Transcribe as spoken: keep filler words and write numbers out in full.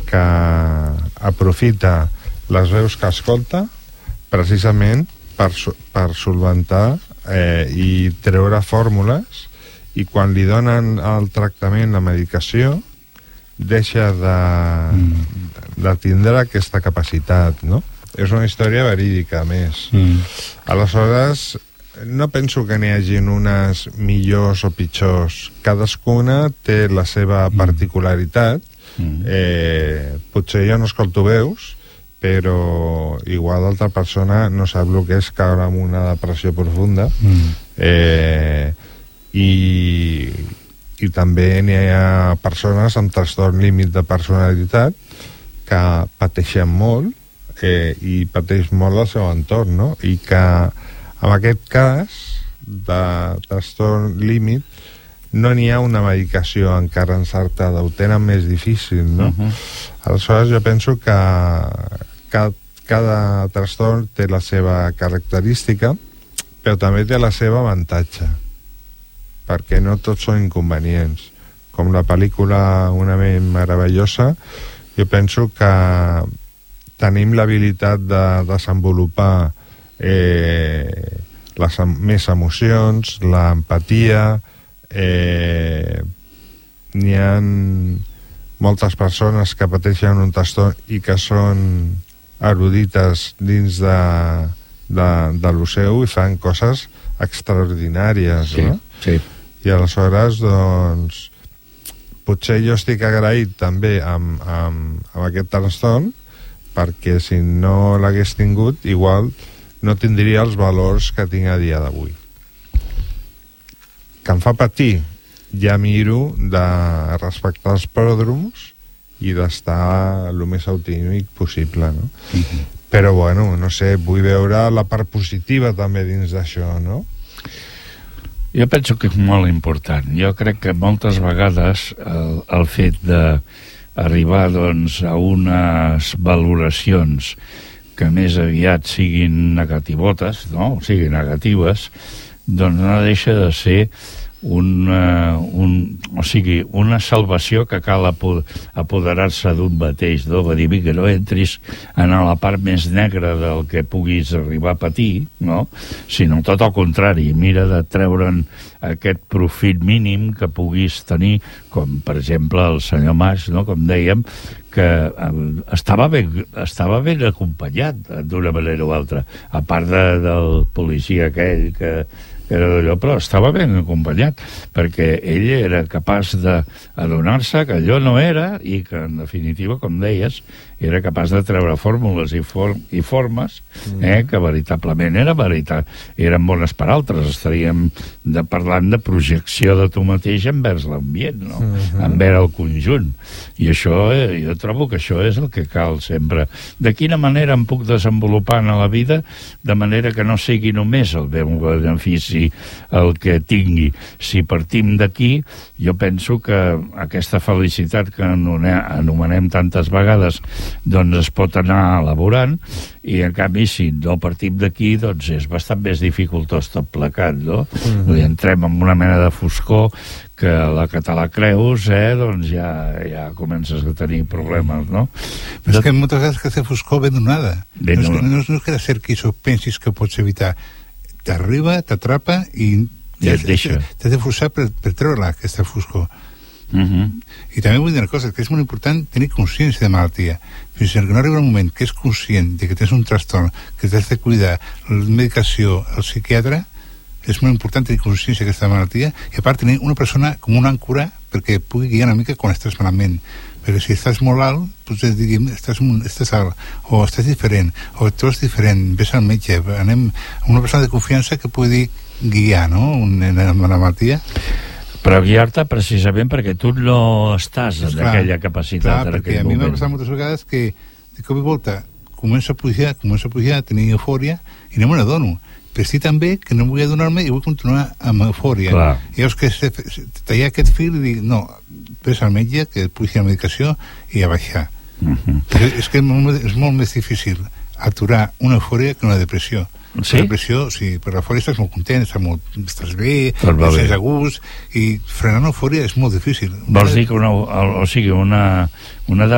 que aprofita les veus que escolta precisament per, per solventar eh, i treure fórmules, i quan li donen el tractament, la medicació, deixa de, mm. de tindre aquesta capacitat, no? És una història verídica, a més. Mm. Aleshores, no penso que n'hi hagin unes millors o pitjors. Cadascuna té la seva particularitat. Mm. Eh, potser jo no escolto veus, però igual l'altra persona no sap el que és caure en una depressió profunda. Mm. Eh, i, i també n'hi ha persones amb trastorn límit de personalitat que pateixen molt eh, i pateix molt el seu entorn, no? I que en aquest cas de trastorn límit no n'hi ha una medicació encara encertada, ho tenen més difícil, no? Uh-huh. Aleshores jo penso que cada, cada trastorn té la seva característica, però també té la seva avantatge, perquè no tots són inconvenients. Com la pel·lícula Una ment meravellosa, jo penso que tenim l'habilitat de desenvolupar eh, les més emocions, l'empatia. Eh, n'hi ha moltes persones que pateixen un trastorn i que són erudites dins de, de, de lo seu i fan coses extraordinàries, sí, no? Sí. I aleshores, doncs, potser jo estic agraït també amb, amb, amb aquest trastorn, perquè si no l'hagués tingut, igual no tindria els valors que tinc a dia d'avui. Que em fa patir, ja miro de respectar els pròdroms i d'estar el més autònomic possible, no? Uh-huh. Però, bueno, no sé, vull veure la part positiva també dins d'això, no? Jo penso que és molt important. Jo crec que moltes vegades el, el fet d'arribar, doncs, a unes valoracions que més aviat siguin negativotes, no? O siguin negatives, doncs no deixa de ser una, un, o sigui, una salvació que cal apoderar-se d'un mateix, no? Va dir, que no entris en la part més negra del que puguis arribar a patir, no? Sinó tot el contrari, mira de treure'n aquest profit mínim que puguis tenir, com per exemple el senyor Mas, no? Com dèiem, que estava ben, estava ben acompanyat d'una manera o altra, a part de, del policia aquell que era d'allò, però estava ben acompanyat, perquè ell era capaç d'adonar-se que allò no era i que, en definitiva, com deies, era capaç de treure fórmules i, for i formes eh, que veritablement era veritat, eren bones per altres. Estaríem de, parlant de projecció de tu mateix envers l'ambient, no? Uh-huh. Envers el conjunt. I això, eh, jo trobo que això és el que cal sempre. De quina manera em puc desenvolupar en la vida de manera que no sigui només el meu benefici el que tingui. Si partim d'aquí, jo penso que aquesta felicitat que anomenem tantes vegades doncs es pot anar elaborant, i en canvi si no partim d'aquí doncs és bastant més dificultós tot plegat, no? Mm-hmm. Entrem en una mena de foscor que la que te la creus, eh, doncs ja, ja comences a tenir problemes, no? Però és que moltes vegades que aquesta foscor ve donada. No és, que, no, no és que de ser qui pensis que pots evitar. T'arriba, t'atrapa i ja et deixa. T'has de forçar per, per treure-la, aquesta foscor. Uh-huh. I també vull dir una cosa, que és molt important tenir consciència de malaltia. Fins que no arriba un moment que és conscient de que tens un trastorn, que t'has de cuidar, la medicació, el psiquiatre, és molt important tenir consciència d'aquesta malaltia, i a part tenir una persona com una àncora perquè pugui guiar una mica quan estàs malament. Perquè si estàs molt alt, potser diguem, estàs, estàs alt, o estàs diferent, o tu ets diferent, ves al metge, anem a una persona de confiança que pugui guiar, no?, en la malaltia. Però guiar-te precisament perquè tu no estàs en aquella capacitat. Clar, perquè a mi m'ha passat moltes vegades que de cop i volta començo a pujar, començo a pujar, a tenir eufòria, i no me n'adono. Però estic també que no vull adonar-me i vull continuar amb eufòria. Clar. I llavors que tallar aquest fil i dir, no, ves al metge, que et pugi la medicació i a baixar. Uh-huh. És que és molt més difícil aturar una eufòria que una depressió. Sí? La depressió, sí, per l'eufòria estàs molt content, estàs, molt, estàs bé, estàs a gust, i frenar una eufòria és molt difícil. Vols dir que una, o sigui, una, una